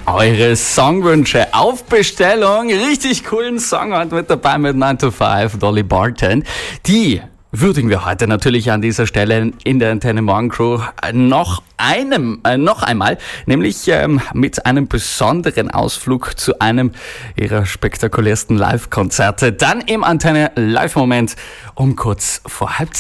Eure Songwünsche auf Bestellung. Richtig coolen Song heute mit dabei mit 9 to 5, Dolly Parton. Die würdigen wir heute natürlich an dieser Stelle in der Antenne Morgen Crew noch einmal, nämlich mit einem besonderen Ausflug zu einem ihrer spektakulärsten Live-Konzerte. Dann im Antenne Live-Moment um kurz vor 12:30.